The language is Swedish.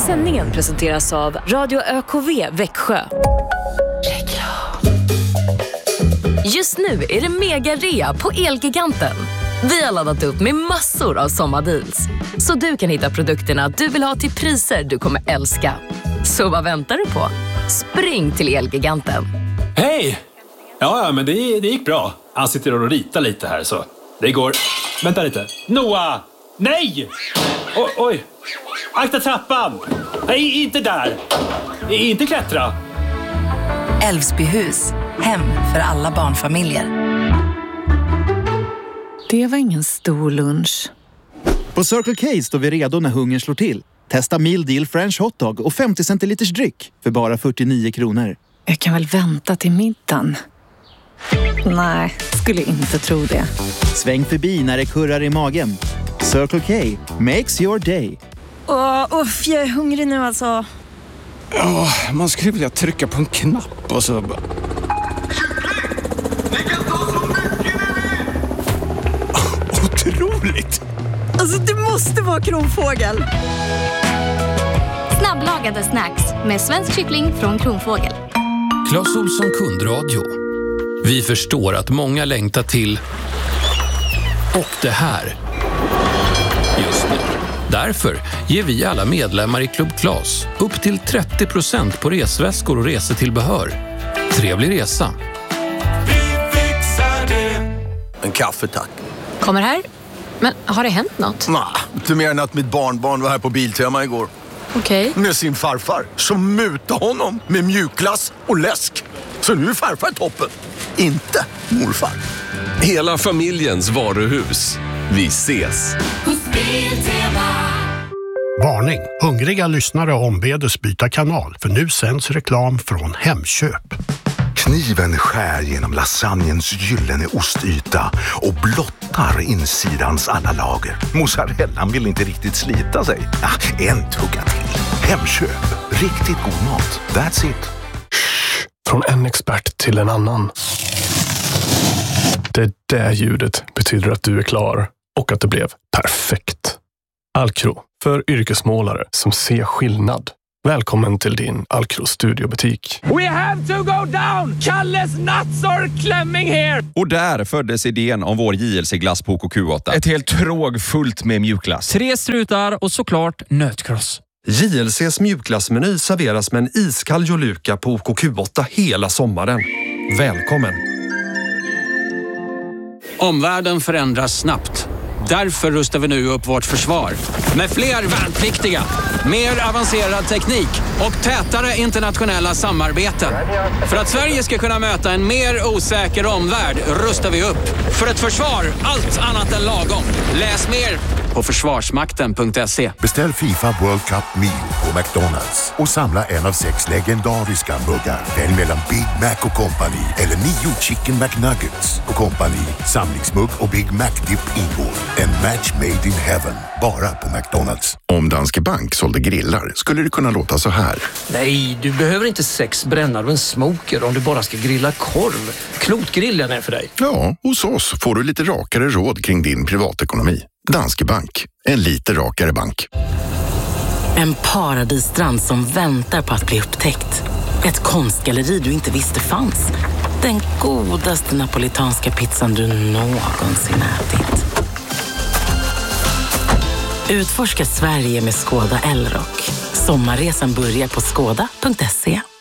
sändningen presenteras av Radio ÖKV Växjö. Just nu är det mega-rea på Elgiganten. Vi har laddat upp med massor av sommardeals. Så du kan hitta produkterna du vill ha till priser du kommer älska. Så vad väntar du på? Spring till Elgiganten. Hej! Ja, men det gick bra. Han sitter och ritar lite här så. Det går... Vänta lite. Noah! Nej! Oj! Akta trappan! Nej, inte där! Inte klättra! Älvsbyhus. Hem för alla barnfamiljer. Det var ingen stor lunch. På Circle K står vi redo när hungern slår till. Testa Meal Deal French Hotdog och 50 centiliters dryck för bara 49 kronor. Jag kan väl vänta till middagen. Nej, skulle inte tro det. Sväng förbi när det kurrar i magen. Circle K makes your day. Jag är hungrig nu alltså. Ja, man skulle vilja trycka på en knapp och så... Otroligt! Alltså det måste vara Kronfågel. Snabblagade snacks med svensk kyckling från Kronfågel. Clas Ohlson kundradio. Vi förstår att många längtar till och det här just nu. Därför ger vi alla medlemmar i Club Clas upp till 30% på resväskor och resetillbehör. Trevlig resa. Vi fixar det. En kaffe, tack. Kommer här? Men har det hänt något? Nej, inte mer än att mitt barnbarn var här på Biltema igår. Okej. Med sin farfar som mutade honom med mjukglass och läsk. Så nu är farfar toppen. Inte morfar. Hela familjens varuhus. Vi ses. Varning! Hungriga lyssnare ombedes byta kanal för nu sänds reklam från Hemköp. Kniven skär genom lasagnens gyllene ostyta och blottar insidans alla lager. Mozzarellan vill inte riktigt slita sig. En tugga till. Hemköp. Riktigt god mat. That's it. Från en expert till en annan. Det där ljudet betyder att du är klar och att det blev perfekt. Alcro, för yrkesmålare som ser skillnad. Välkommen till din Alcro studiobutik. We have to go down! Kalles nuts are klämming here! Och där föddes idén om vår JLC-glass på OKQ8. Ett helt tråg fullt med mjukglass. 3 strutar och såklart nötkross. JLCs mjukglassmeny serveras med en iskall Joluka på OKQ8 hela sommaren. Välkommen! Omvärlden förändras snabbt. Därför rustar vi nu upp vårt försvar. Med fler värnpliktiga, mer avancerad teknik och tätare internationella samarbeten. För att Sverige ska kunna möta en mer osäker omvärld rustar vi upp. För ett försvar, allt annat än lagom. Läs mer på försvarsmakten.se. Beställ FIFA World Cup Meal på McDonalds och samla en av 6 legendariska muggar. Välj mellan Big Mac och Company eller 9 Chicken McNuggets och Company. Samlingsmugg och Big Mac Dip ingår. En match made in heaven. Bara på McDonalds. Om Danske Bank sålde grillar skulle det kunna låta så här. Nej, du behöver inte 6 brännare och en smoker om du bara ska grilla korv. Klotgrillen är för dig. Ja, hos oss får du lite rakare råd kring din privatekonomi. Danske Bank. En lite rakare bank. En paradisstrand som väntar på att bli upptäckt. Ett konstgalleri du inte visste fanns. Den godaste napolitanska pizzan du någonsin ätit. Utforska Sverige med Skoda Elrock. Sommarresan börjar på skoda.se.